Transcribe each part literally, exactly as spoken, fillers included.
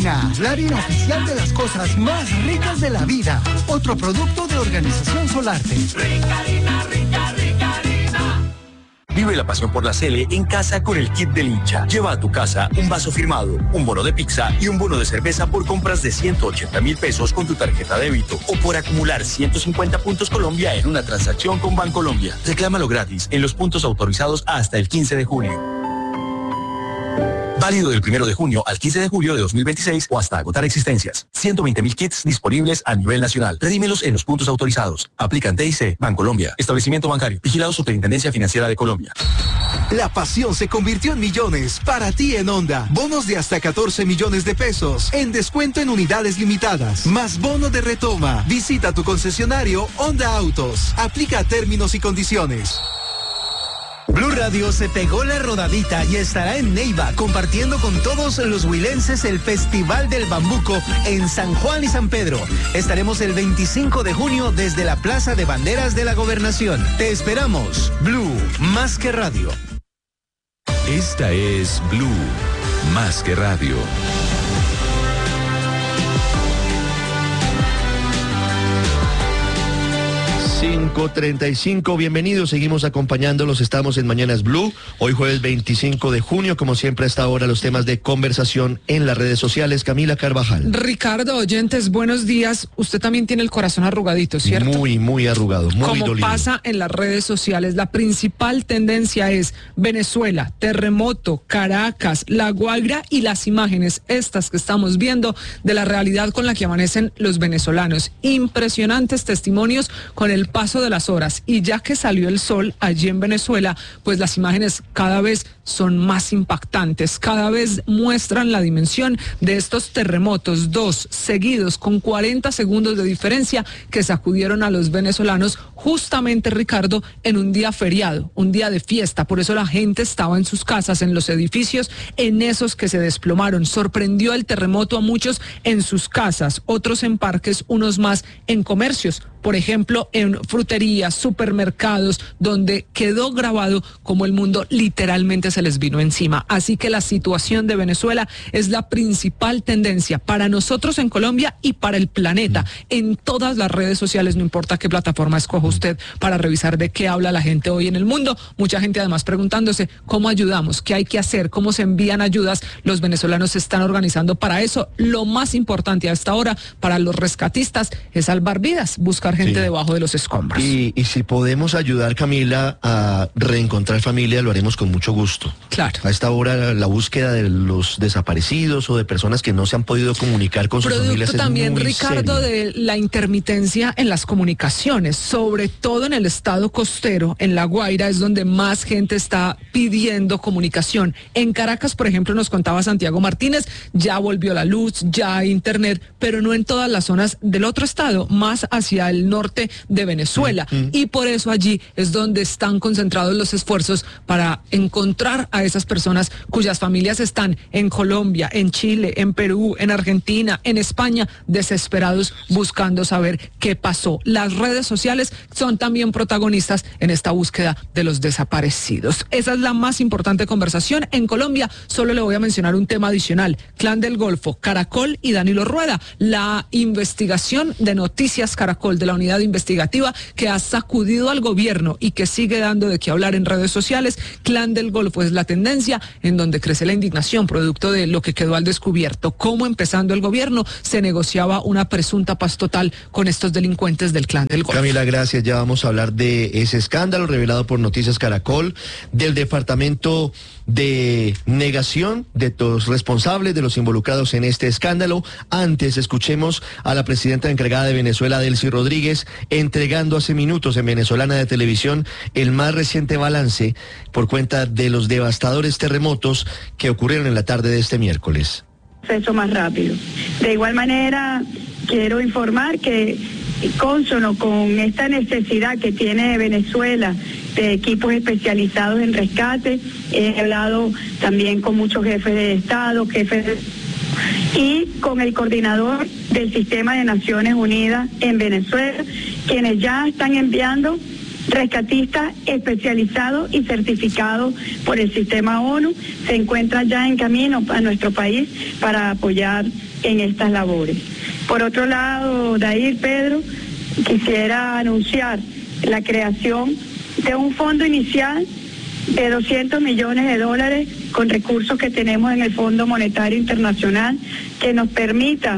Ricarina, la harina oficial de las cosas más ricas de la vida. Otro producto de Organización Solarte. Ricarina, rica, Ricarina. Vive la pasión por la Sele en casa con el kit del hincha. Lleva a tu casa un vaso firmado, un bono de pizza y un bono de cerveza por compras de ciento ochenta mil pesos con tu tarjeta débito o por acumular ciento cincuenta puntos Colombia en una transacción con Bancolombia. Reclámalo gratis en los puntos autorizados hasta el quince de junio. Válido del primero de junio al quince de julio de dos mil veintiséis o hasta agotar existencias. ciento veinte mil kits disponibles a nivel nacional. Redímelos en los puntos autorizados. Aplican T I C, Bancolombia, Establecimiento Bancario, Vigilado Superintendencia Financiera de Colombia. La pasión se convirtió en millones para ti en Honda. Bonos de hasta catorce millones de pesos. En descuento en unidades limitadas. Más bono de retoma. Visita tu concesionario Honda Autos. Aplica términos y condiciones. Blue Radio se pegó la rodadita y estará en Neiva compartiendo con todos los huilenses el Festival del Bambuco en San Juan y San Pedro. Estaremos el veinticinco de junio desde la Plaza de Banderas de la Gobernación. Te esperamos. Blue, más que radio. Esta es Blue, más que radio. cinco treinta y cinco, bienvenidos, seguimos acompañándolos, estamos en Mañanas Blue, hoy jueves veinticinco de junio, como siempre a esta hora los temas de conversación en las redes sociales. Camila Carvajal. Ricardo, oyentes, buenos días, usted también tiene el corazón arrugadito, ¿cierto? Muy, muy arrugado, muy Como dolido. pasa en las redes sociales, la principal tendencia es Venezuela, terremoto, Caracas, La Guaira y las imágenes, estas que estamos viendo, de la realidad con la que amanecen los venezolanos. Impresionantes testimonios con el paso de las horas, y ya que salió el sol allí en Venezuela, pues las imágenes cada vez son más impactantes, cada vez muestran la dimensión de estos terremotos, dos seguidos con cuarenta segundos de diferencia que sacudieron a los venezolanos justamente, Ricardo, en un día feriado, un día de fiesta. Por eso la gente estaba en sus casas, en los edificios, en esos que se desplomaron. Sorprendió el terremoto a muchos en sus casas, otros en parques, unos más en comercios, por ejemplo, en fruterías, supermercados, donde quedó grabado como el mundo literalmente se les vino encima. Así que la situación de Venezuela es la principal tendencia para nosotros en Colombia y para el planeta. En todas las redes sociales, no importa qué plataforma escoja usted para revisar de qué habla la gente hoy en el mundo. Mucha gente además preguntándose cómo ayudamos, qué hay que hacer, cómo se envían ayudas. Los venezolanos se están organizando para eso. Lo más importante a esta hora para los rescatistas es salvar vidas, buscar gente sí. debajo de los escombros. Y, y si podemos ayudar, Camila, a reencontrar familia, lo haremos con mucho gusto. Claro. A esta hora la búsqueda de los desaparecidos o de personas que no se han podido comunicar con sus familias es también, muy Ricardo, serio. De la intermitencia en las comunicaciones, sobre todo en el estado costero, en La Guaira, es donde más gente está pidiendo comunicación. En Caracas, por ejemplo, nos contaba Santiago Martínez, ya volvió la luz, ya hay internet, pero no en todas las zonas del otro estado, más hacia el norte de Venezuela. Mm-hmm. Y por eso allí es donde están concentrados los esfuerzos para encontrar a esas personas cuyas familias están en Colombia, en Chile, en Perú, en Argentina, en España, desesperados buscando saber qué pasó. Las redes sociales son también protagonistas en esta búsqueda de los desaparecidos. Esa es la más importante conversación. En Colombia solo le voy a mencionar un tema adicional: Clan del Golfo, Caracol y Danilo Rueda. La investigación de Noticias Caracol, de la unidad investigativa que ha sacudido al gobierno y que sigue dando de qué hablar en redes sociales. Clan del Golfo es la tendencia en donde crece la indignación producto de lo que quedó al descubierto, cómo empezando el gobierno se negociaba una presunta paz total con estos delincuentes del Clan del Golfo. Camila, gracias. Ya vamos a hablar de ese escándalo revelado por Noticias Caracol, del departamento de negación de los responsables, de los involucrados en este escándalo. Antes, escuchemos a la presidenta encargada de Venezuela, Delcy Rodríguez, entregando hace minutos en Venezolana de Televisión el más reciente balance por cuenta de los devastadores terremotos que ocurrieron en la tarde de este miércoles. Proceso más rápido. De igual manera, quiero informar que cónsono con esta necesidad que tiene Venezuela de equipos especializados en rescate, he hablado también con muchos jefes de Estado, jefes de... y con el coordinador del Sistema de Naciones Unidas en Venezuela, quienes ya están enviando rescatista especializado y certificado por el sistema ONU, se encuentra ya en camino a nuestro país para apoyar en estas labores. Por otro lado, Dair, Pedro, quisiera anunciar la creación de un fondo inicial de doscientos millones de dólares con recursos que tenemos en el Fondo Monetario Internacional que nos permita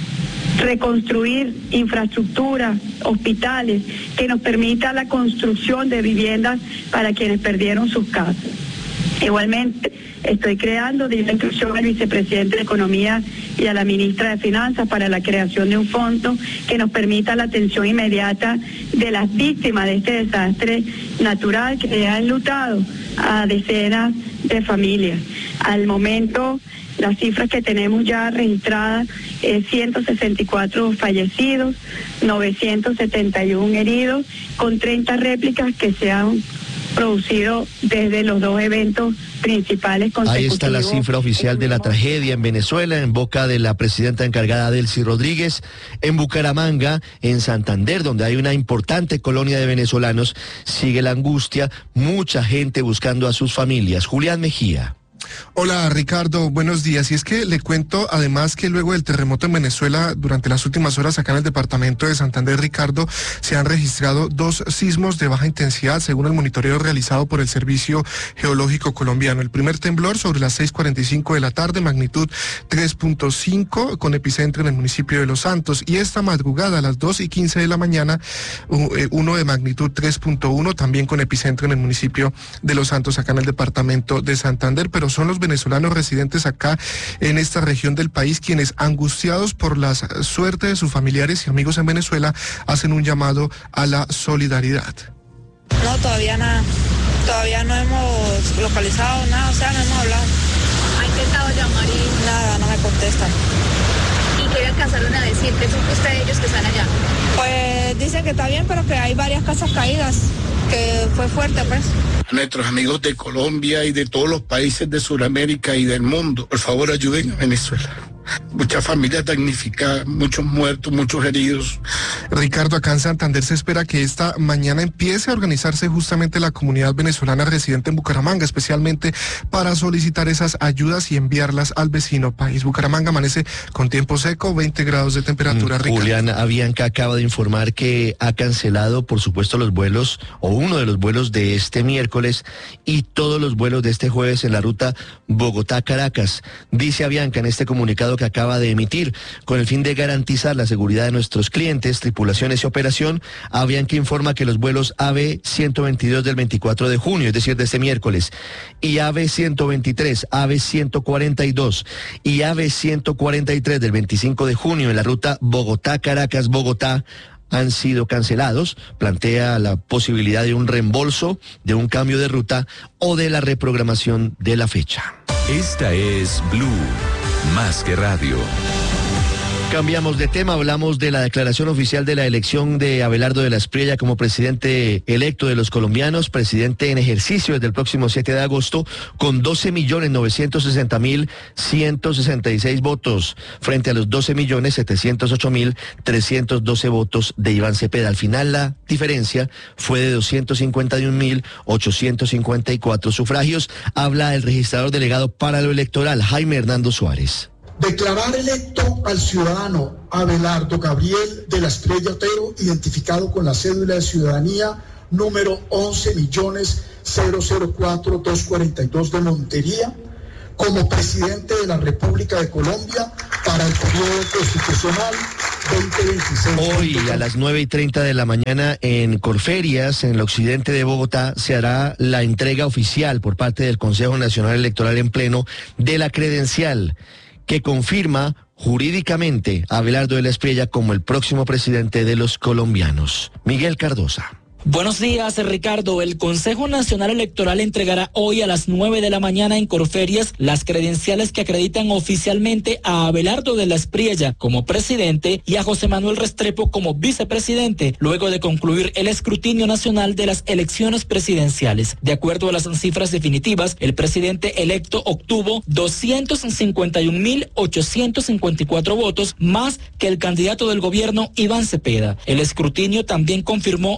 reconstruir infraestructura, hospitales, que nos permita la construcción de viviendas para quienes perdieron sus casas. Igualmente, estoy creando, di la instrucción al vicepresidente de Economía y a la ministra de Finanzas para la creación de un fondo que nos permita la atención inmediata de las víctimas de este desastre natural que ha enlutado a decenas de familias. Al momento, las cifras que tenemos ya registradas es ciento sesenta y cuatro fallecidos, novecientos setenta y uno heridos, con treinta réplicas que se han producido desde los dos eventos principales consecutivos. Ahí está la cifra oficial de la tragedia en Venezuela, en boca de la presidenta encargada Delcy Rodríguez. En Bucaramanga, en Santander, donde hay una importante colonia de venezolanos, sigue la angustia, mucha gente buscando a sus familias. Julián Mejía. Hola Ricardo, buenos días. Y es que le cuento además que luego del terremoto en Venezuela, durante las últimas horas acá en el departamento de Santander, Ricardo, se han registrado dos sismos de baja intensidad según el monitoreo realizado por el Servicio Geológico Colombiano. El primer temblor sobre las seis cuarenta y cinco de la tarde, magnitud tres punto cinco, con epicentro en el municipio de Los Santos. Y esta madrugada a las dos y quince de la mañana, uno de magnitud tres punto uno, también con epicentro en el municipio de Los Santos, acá en el departamento de Santander. Pero son los venezolanos residentes acá en esta región del país quienes, angustiados por la suerte de sus familiares y amigos en Venezuela, hacen un llamado a la solidaridad. No, todavía nada. Todavía no hemos localizado nada, o sea, no hemos hablado. ¿Ha intentado llamar y...? Nada, no me contestan. ¿Y qué le alcanzaron a decir? ¿Qué supo usted de ellos que están allá? Pues dicen que está bien, pero que hay varias casas caídas, que fue fuerte, pues. A nuestros amigos de Colombia y de todos los países de Sudamérica y del mundo, por favor ayuden a Venezuela. Muchas familias damnificadas, muchos muertos, muchos heridos. Ricardo, acá en Santander se espera que esta mañana empiece a organizarse justamente la comunidad venezolana residente en Bucaramanga, especialmente para solicitar esas ayudas y enviarlas al vecino país. Bucaramanga amanece con tiempo seco, veinte grados de temperatura. Mm, Julián Avianca acaba de informar que ha cancelado, por supuesto, los vuelos, o uno de los vuelos de este miércoles y todos los vuelos de este jueves en la ruta Bogotá-Caracas. Dice Avianca en este comunicado que acaba de emitir, con el fin de garantizar la seguridad de nuestros clientes, tripulaciones y operación, Avianca informa que los vuelos A B ciento veintidós del veinticuatro de junio, es decir, de este miércoles, y A B ciento veintitrés, A B ciento cuarenta y dos y A B ciento cuarenta y tres del veinticinco de junio en la ruta Bogotá-Caracas-Bogotá han sido cancelados. Plantea la posibilidad de un reembolso, de un cambio de ruta o de la reprogramación de la fecha. Esta es Blue, más que radio. Cambiamos de tema, hablamos de la declaración oficial de la elección de Abelardo de la Espriella como presidente electo de los colombianos, presidente en ejercicio desde el próximo siete de agosto, con doce millones novecientos sesenta mil ciento sesenta y seis votos, frente a los doce millones setecientos ocho mil trescientos doce votos de Iván Cepeda. Al final la diferencia fue de doscientos cincuenta y un mil ochocientos cincuenta y cuatro sufragios. Habla el registrador delegado para lo electoral, Jaime Hernando Suárez. Declarar electo al ciudadano Abelardo Gabriel de la Espriella Otero, identificado con la cédula de ciudadanía número once millones cero cero cuatro mil doscientos cuarenta y dos de Montería, como presidente de la República de Colombia para el periodo constitucional veinte veintiséis. Hoy a las nueve y treinta de la mañana en Corferias, en el occidente de Bogotá, se hará la entrega oficial por parte del Consejo Nacional Electoral en pleno de la credencial que confirma jurídicamente a Abelardo de la Espriella como el próximo presidente de los colombianos. Miguel Cardosa. Buenos días, Ricardo. El Consejo Nacional Electoral entregará hoy a las nueve de la mañana en Corferias las credenciales que acreditan oficialmente a Abelardo de la Espriella como presidente y a José Manuel Restrepo como vicepresidente, luego de concluir el escrutinio nacional de las elecciones presidenciales. De acuerdo a las cifras definitivas, el presidente electo obtuvo doscientos cincuenta y un mil ochocientos cincuenta y cuatro votos, más que el candidato del gobierno Iván Cepeda. El escrutinio también confirmó leves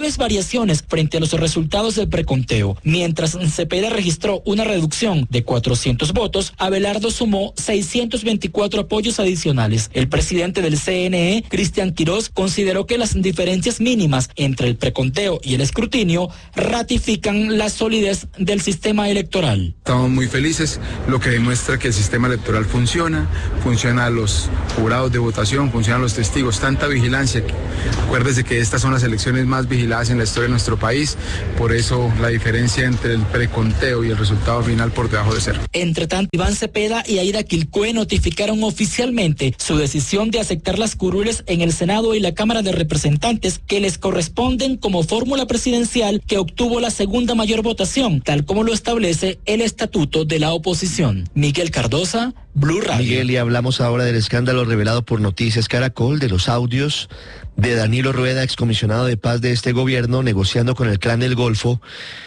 leves variaciones frente a los resultados del preconteo. Mientras Cepeda registró una reducción de cuatrocientos votos, Abelardo sumó seiscientos veinticuatro apoyos adicionales. El presidente del C N E, Cristian Quirós, consideró que las diferencias mínimas entre el preconteo y el escrutinio ratifican la solidez del sistema electoral. Estamos muy felices, lo que demuestra que el sistema electoral funciona, funcionan los jurados de votación, funcionan los testigos, tanta vigilancia. Acuérdese que estas son las elecciones más vigiladas en la historia de nuestro país, por eso la diferencia entre el preconteo y el resultado final por debajo de cero. Entre tanto, Iván Cepeda y Aida Quilcue notificaron oficialmente su decisión de aceptar las curules en el Senado y la Cámara de Representantes que les corresponden como fórmula presidencial que obtuvo la segunda mayor votación, tal como lo establece el estatuto de la oposición. Miguel Cardosa, Blue Radio. Miguel, y hablamos ahora del escándalo revelado por Noticias Caracol, de los audios de Danilo Rueda, excomisionado de paz de este gobierno, negociando con el Clan del Golfo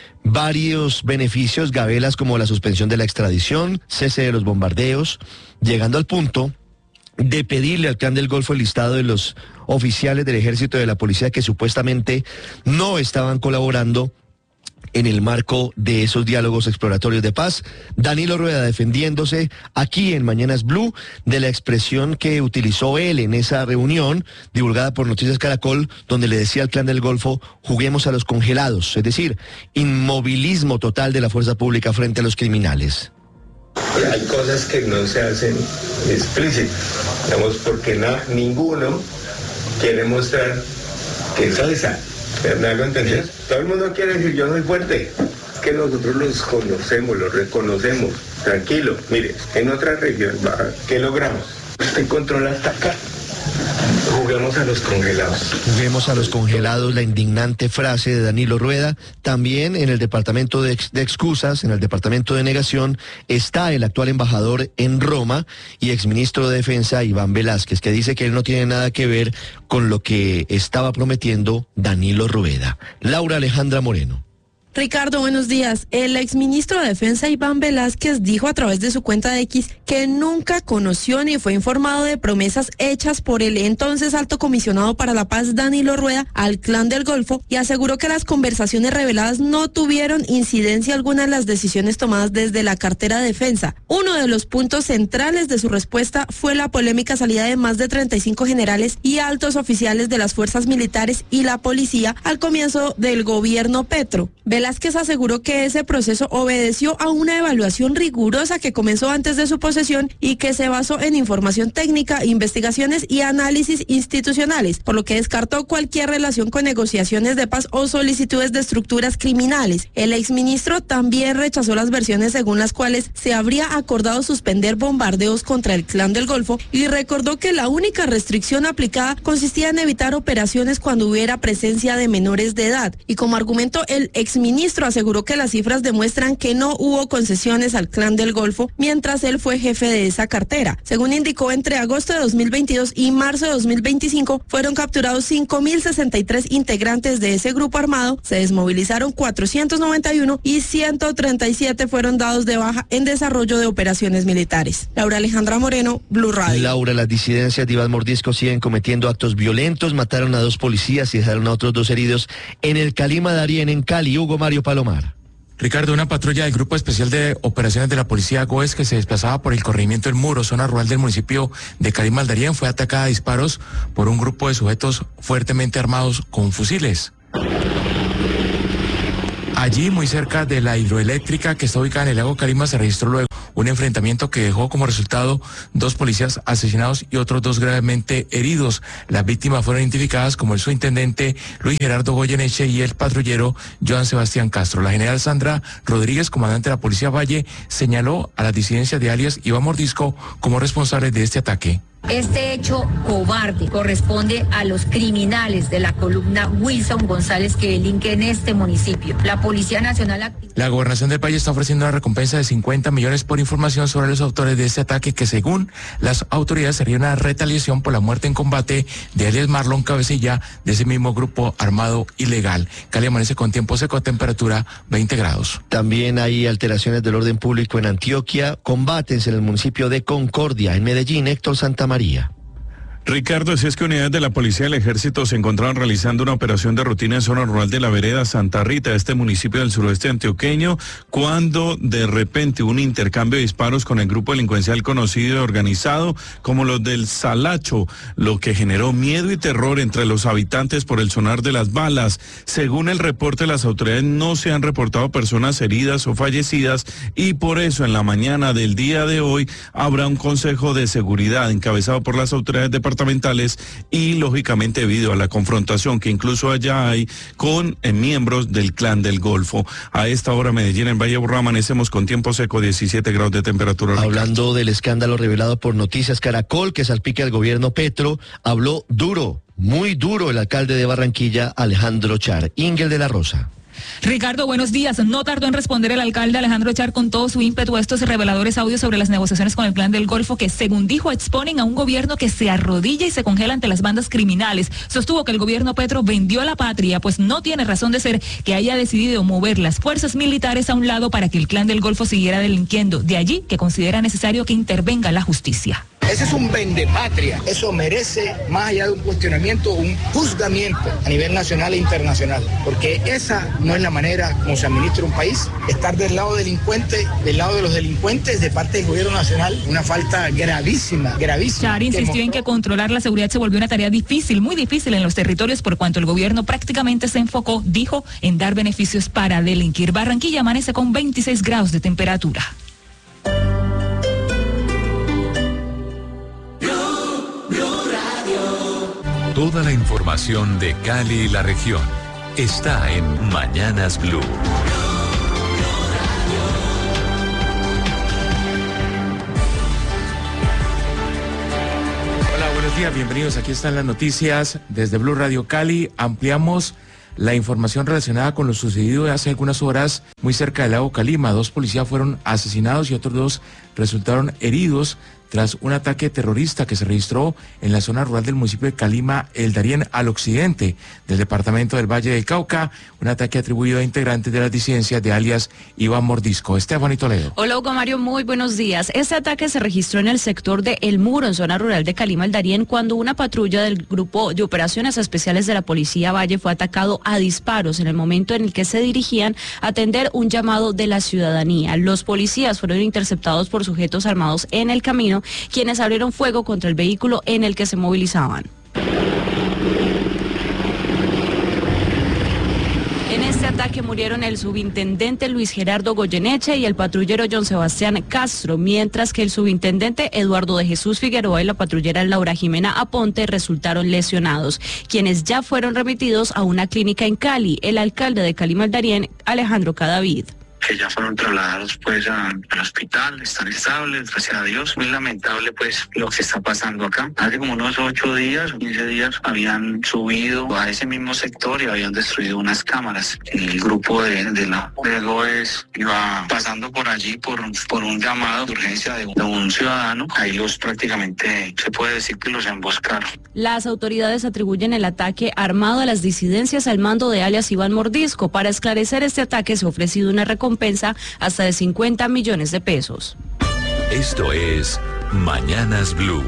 varios beneficios, gabelas como la suspensión de la extradición, cese de los bombardeos, llegando al punto de pedirle al Clan del Golfo el listado de los oficiales del ejército y de la policía que supuestamente no estaban colaborando en el marco de esos diálogos exploratorios de paz. Danilo Rueda defendiéndose aquí en Mañanas Blue de la expresión que utilizó él en esa reunión divulgada por Noticias Caracol, donde le decía al Clan del Golfo: juguemos a los congelados, es decir, inmovilismo total de la fuerza pública frente a los criminales. Hay cosas que no se hacen explícitas, digamos, porque na, ninguno quiere mostrar que es salsa. ¿Me hago entender? Todo el mundo quiere decir yo soy fuerte. Es que nosotros los conocemos, los reconocemos. Tranquilo, mire, en otra región, ¿qué logramos? Usted controla hasta acá. Juguemos a los congelados. Juguemos a los congelados, la indignante frase de Danilo Rueda. También en el departamento de, ex, de excusas, en el departamento de negación, está el actual embajador en Roma y exministro de Defensa, Iván Velázquez, que dice que él no tiene nada que ver con lo que estaba prometiendo Danilo Rueda. Laura Alejandra Moreno. Ricardo, buenos días. El exministro de Defensa Iván Velázquez dijo a través de su cuenta de X que nunca conoció ni fue informado de promesas hechas por el entonces alto comisionado para la paz Danilo Rueda al Clan del Golfo y aseguró que las conversaciones reveladas no tuvieron incidencia alguna en las decisiones tomadas desde la cartera de defensa. Uno de los puntos centrales de su respuesta fue la polémica salida de más de treinta y cinco generales y altos oficiales de las fuerzas militares y la policía al comienzo del gobierno Petro. Velázquez aseguró que ese proceso obedeció a una evaluación rigurosa que comenzó antes de su posesión y que se basó en información técnica, investigaciones y análisis institucionales, por lo que descartó cualquier relación con negociaciones de paz o solicitudes de estructuras criminales. El exministro también rechazó las versiones según las cuales se habría acordado suspender bombardeos contra el Clan del Golfo y recordó que la única restricción aplicada consistía en evitar operaciones cuando hubiera presencia de menores de edad. Y como argumento, el exministro ministro aseguró que las cifras demuestran que no hubo concesiones al Clan del Golfo mientras él fue jefe de esa cartera. Según indicó, entre agosto de dos mil veintidós y marzo de dos mil veinticinco fueron capturados cinco mil sesenta y tres integrantes de ese grupo armado, se desmovilizaron cuatrocientos noventa y uno y ciento treinta y siete fueron dados de baja en desarrollo de operaciones militares. Laura Alejandra Moreno, Blue Radio. Laura, las disidencias de Iván Mordisco siguen cometiendo actos violentos, mataron a dos policías y dejaron a otros dos heridos en el Calima Darién en Cali. Hugo Mario Palomar. Ricardo, una patrulla del Grupo Especial de Operaciones de la Policía GOES que se desplazaba por el corregimiento del Muro, zona rural del municipio de Calima Darién, fue atacada a disparos por un grupo de sujetos fuertemente armados con fusiles. Allí, muy cerca de la hidroeléctrica que está ubicada en el lago Calima, se registró luego un enfrentamiento que dejó como resultado dos policías asesinados y otros dos gravemente heridos. Las víctimas fueron identificadas como el subintendente Luis Gerardo Goyeneche y el patrullero Joan Sebastián Castro. La general Sandra Rodríguez, comandante de la Policía Valle, señaló a las disidencias de alias Iván Mordisco como responsables de este ataque. Este hecho cobarde corresponde a los criminales de la columna Wilson González que delinque en este municipio. La Policía Nacional... La Gobernación del Valle está ofreciendo una recompensa de cincuenta millones por información sobre los autores de este ataque que, según las autoridades, sería una retaliación por la muerte en combate de alias Marlon Cabecilla de ese mismo grupo armado ilegal. Cali amanece con tiempo seco, temperatura veinte grados. También hay alteraciones del orden público en Antioquia, combates en el municipio de Concordia, en Medellín. Héctor Santamaría. Ricardo, si es que unidades de la Policía y el Ejército se encontraban realizando una operación de rutina en zona rural de la vereda Santa Rita, este municipio del suroeste antioqueño, cuando de repente un intercambio de disparos con el grupo delincuencial conocido y organizado como los del Salacho, lo que generó miedo y terror entre los habitantes por el sonar de las balas. Según el reporte, las autoridades no se han reportado personas heridas o fallecidas y por eso en la mañana del día de hoy habrá un consejo de seguridad encabezado por las autoridades departamentales y lógicamente debido a la confrontación que incluso allá hay con eh, miembros del Clan del Golfo. A esta hora Medellín, en Valle Aburrá, amanecemos con tiempo seco, diecisiete grados de temperatura. Hablando Ricardo. Del escándalo revelado por Noticias Caracol que salpica al gobierno Petro, habló duro, muy duro el alcalde de Barranquilla, Alejandro Char. Ingel de la Rosa. Ricardo, buenos días. No tardó en responder el alcalde Alejandro Char con todo su ímpetu a estos reveladores audios sobre las negociaciones con el Clan del Golfo que, según dijo, exponen a un gobierno que se arrodilla y se congela ante las bandas criminales. Sostuvo que el gobierno Petro vendió a la patria, pues no tiene razón de ser que haya decidido mover las fuerzas militares a un lado para que el Clan del Golfo siguiera delinquiendo. De allí que considera necesario que intervenga la justicia. Ese es un vendepatria. Eso merece, más allá de un cuestionamiento, un juzgamiento a nivel nacional e internacional. Porque esa no es la manera como se administra un país. Estar del lado delincuente, del lado de los delincuentes, de parte del gobierno nacional, una falta gravísima, gravísima. Char insistió en que controlar la seguridad se volvió una tarea difícil, muy difícil en los territorios, por cuanto el gobierno prácticamente se enfocó, dijo, en dar beneficios para delinquir. Barranquilla amanece con veintiséis grados de temperatura. Toda la información de Cali y la región está en Mañanas Blue. Hola, buenos días, bienvenidos. Aquí están las noticias desde Blue Radio Cali. Ampliamos la información relacionada con lo sucedido hace algunas horas muy cerca del lago Calima. Dos policías fueron asesinados y otros dos resultaron heridos tras un ataque terrorista que se registró en la zona rural del municipio de Calima, El Darién, al occidente del departamento del Valle del Cauca, un ataque atribuido a integrantes de las disidencias de alias Iván Mordisco. Estefanía Toledo. Hola, Hugo Mario, muy buenos días. Este ataque se registró en el sector de El Muro, en zona rural de Calima, El Darién, cuando una patrulla del Grupo de Operaciones Especiales de la Policía Valle fue atacado a disparos en el momento en el que se dirigían a atender un llamado de la ciudadanía. Los policías fueron interceptados por sujetos armados en el camino, quienes abrieron fuego contra el vehículo en el que se movilizaban. En este ataque murieron el subintendente Luis Gerardo Goyeneche y el patrullero John Sebastián Castro, mientras que el subintendente Eduardo de Jesús Figueroa y la patrullera Laura Jimena Aponte resultaron lesionados, quienes ya fueron remitidos a una clínica en Cali. El alcalde de Calima, El Darién, Alejandro Cadavid. Que ya fueron trasladados pues a, al hospital, están estables, gracias a Dios. Muy lamentable pues lo que está pasando acá. Hace como unos ocho días, quince días, habían subido a ese mismo sector y habían destruido unas cámaras. El grupo de, de la luego es, iba pasando por allí por, por un llamado de urgencia de, de un ciudadano. Ahí los prácticamente se puede decir que los emboscaron. Las autoridades atribuyen el ataque armado a las disidencias al mando de alias Iván Mordisco. Para esclarecer este ataque se ha ofrecido una recompensa hasta de cincuenta millones de pesos. Esto es Mañanas Blue.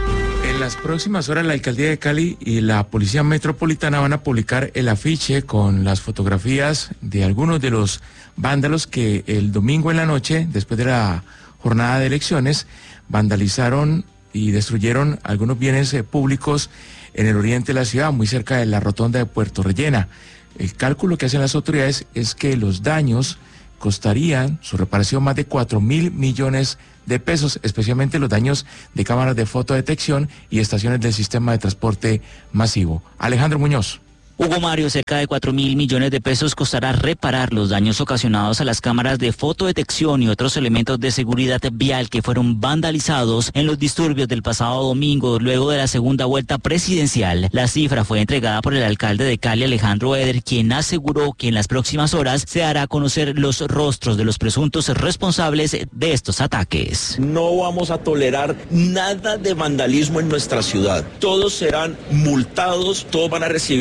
En las próximas horas la Alcaldía de Cali y la Policía Metropolitana van a publicar el afiche con las fotografías de algunos de los vándalos que el domingo en la noche, después de la jornada de elecciones, vandalizaron y destruyeron algunos bienes eh, públicos en el oriente de la ciudad, muy cerca de la rotonda de Puerto Rellena. El cálculo que hacen las autoridades es que los daños costarían su reparación más de cuatro mil millones de pesos, especialmente los daños de cámaras de fotodetección y estaciones del sistema de transporte masivo. Alejandro Muñoz. Hugo Mario, cerca de cuatro mil millones de pesos costará reparar los daños ocasionados a las cámaras de fotodetección y otros elementos de seguridad vial que fueron vandalizados en los disturbios del pasado domingo luego de la segunda vuelta presidencial. La cifra fue entregada por el alcalde de Cali, Alejandro Eder, quien aseguró que en las próximas horas se hará conocer los rostros de los presuntos responsables de estos ataques. No vamos a tolerar nada de vandalismo en nuestra ciudad. Todos serán multados, todos van a recibir cargos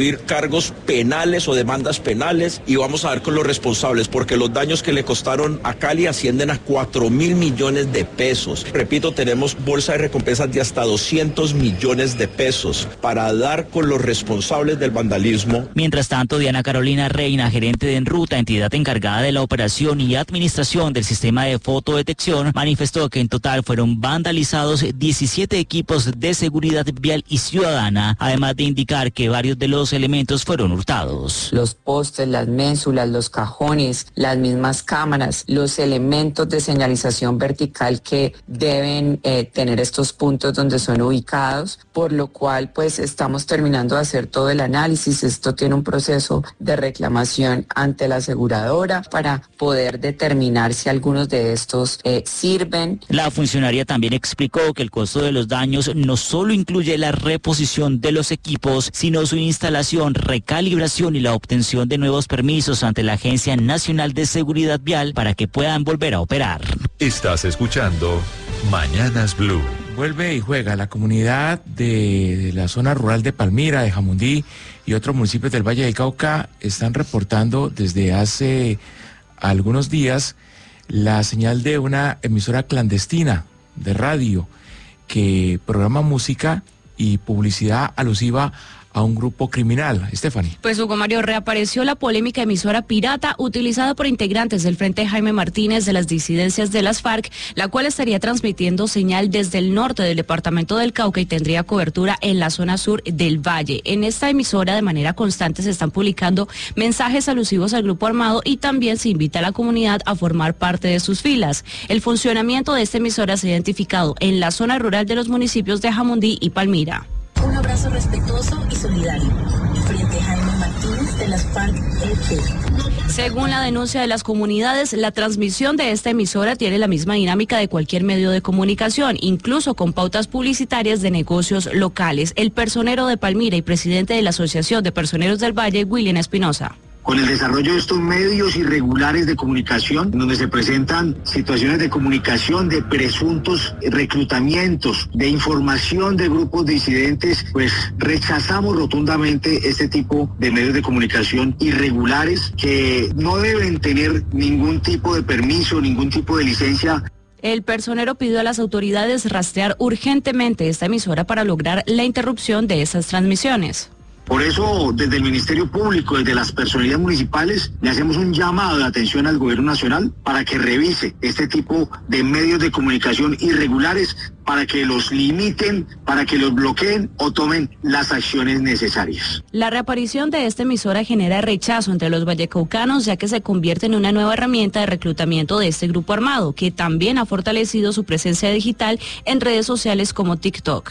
cargos penales o demandas penales y vamos a dar con los responsables, porque los daños que le costaron a Cali ascienden a cuatro mil millones de pesos. Repito, tenemos bolsa de recompensas de hasta doscientos millones de pesos para dar con los responsables del vandalismo. Mientras tanto, Diana Carolina Reina, gerente de Enruta, entidad encargada de la operación y administración del sistema de fotodetección, manifestó que en total fueron vandalizados diecisiete equipos de seguridad vial y ciudadana, además de indicar que varios de los elementos fueron hurtados. Los postes, las ménsulas, los cajones, las mismas cámaras, los elementos de señalización vertical que deben eh, tener estos puntos donde son ubicados, por lo cual pues estamos terminando de hacer todo el análisis. Esto tiene un proceso de reclamación ante la aseguradora para poder determinar si algunos de estos eh, sirven. La funcionaria también explicó que el costo de los daños no solo incluye la reposición de los equipos, sino su instalación, recalibración y la obtención de nuevos permisos ante la Agencia Nacional de Seguridad Vial para que puedan volver a operar. Estás escuchando Mañanas Blue. Vuelve y juega la comunidad de, de la zona rural de Palmira, de Jamundí y otros municipios del Valle del Cauca están reportando desde hace algunos días la señal de una emisora clandestina de radio que programa música y publicidad alusiva a un grupo criminal. Stephanie. Pues Hugo Mario, reapareció la polémica emisora pirata utilizada por integrantes del Frente Jaime Martínez de las disidencias de las FARC, la cual estaría transmitiendo señal desde el norte del departamento del Cauca y tendría cobertura en la zona sur del Valle. En esta emisora de manera constante se están publicando mensajes alusivos al grupo armado y también se invita a la comunidad a formar parte de sus filas. El funcionamiento de esta emisora se ha identificado en la zona rural de los municipios de Jamundí y Palmira. Un abrazo respetuoso y solidario. Frente Jaime Martínez de las FARC E P. Según la denuncia de las comunidades, la transmisión de esta emisora tiene la misma dinámica de cualquier medio de comunicación, incluso con pautas publicitarias de negocios locales. El personero de Palmira y presidente de la Asociación de Personeros del Valle, William Espinosa. Con el desarrollo de estos medios irregulares de comunicación, donde se presentan situaciones de comunicación, de presuntos reclutamientos, de información de grupos disidentes, pues rechazamos rotundamente este tipo de medios de comunicación irregulares que no deben tener ningún tipo de permiso, ningún tipo de licencia. El personero pidió a las autoridades rastrear urgentemente esta emisora para lograr la interrupción de esas transmisiones. Por eso, desde el Ministerio Público, desde las personalidades municipales, le hacemos un llamado de atención al Gobierno Nacional para que revise este tipo de medios de comunicación irregulares, para que los limiten, para que los bloqueen o tomen las acciones necesarias. La reaparición de esta emisora genera rechazo entre los vallecaucanos, ya que se convierte en una nueva herramienta de reclutamiento de este grupo armado, que también ha fortalecido su presencia digital en redes sociales como TikTok.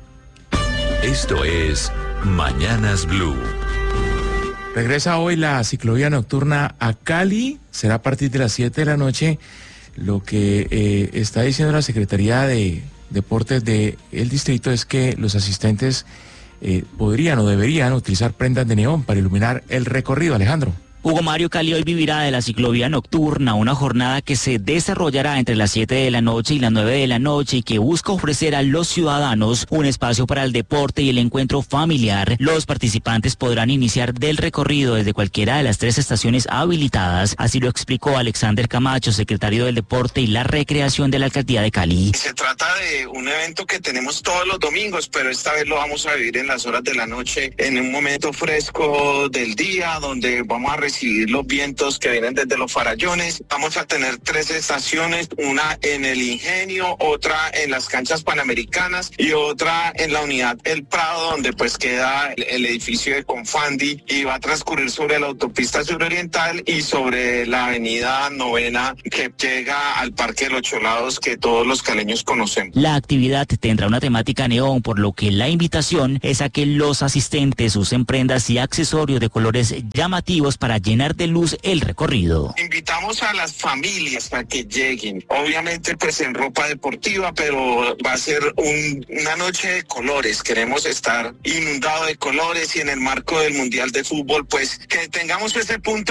Esto es Mañanas Blue. Regresa hoy la ciclovía nocturna a Cali, será a partir de las siete de la noche. Lo que eh, está diciendo la Secretaría de Deportes del distrito es que los asistentes eh, podrían o deberían utilizar prendas de neón para iluminar el recorrido. Alejandro. Hugo Mario, Cali hoy vivirá de la ciclovía nocturna, una jornada que se desarrollará entre las siete de la noche y las nueve de la noche y que busca ofrecer a los ciudadanos un espacio para el deporte y el encuentro familiar. Los participantes podrán iniciar del recorrido desde cualquiera de las tres estaciones habilitadas, así lo explicó Alexander Camacho, secretario del Deporte y la Recreación de la Alcaldía de Cali. Se trata de un evento que tenemos todos los domingos, pero esta vez lo vamos a vivir en las horas de la noche, en un momento fresco del día, donde vamos a recibir los vientos que vienen desde los farallones. Vamos a tener tres estaciones, una en el Ingenio, otra en las canchas panamericanas y otra en la unidad El Prado, donde pues queda el, el edificio de Confandi, y va a transcurrir sobre la autopista suroriental y sobre la avenida Novena que llega al Parque de los Cholados, que todos los caleños conocemos. La actividad tendrá una temática neón, por lo que la invitación es a que los asistentes usen prendas y accesorios de colores llamativos para llenar de luz el recorrido. Invitamos a las familias para que lleguen, obviamente pues en ropa deportiva, pero va a ser un, una noche de colores. Queremos estar inundados de colores y en el marco del Mundial de Fútbol pues que tengamos ese punto